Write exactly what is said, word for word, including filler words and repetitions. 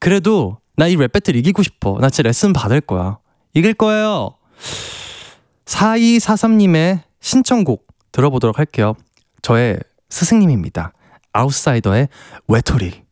그래도 나 이 랩 배틀 이기고 싶어. 나 진짜 레슨 받을 거야. 이길 거예요. 사이사삼님의 신청곡 들어보도록 할게요. 저의 스승님입니다. 아웃사이더의 외톨이.